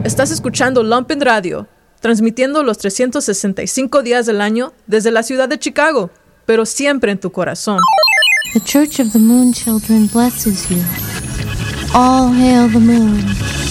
Estás escuchando Lumpen Radio, transmitiendo los 365 días del año desde la ciudad de Chicago, pero siempre en tu corazón. The Church of the Moon Children blesses you. All hail the moon.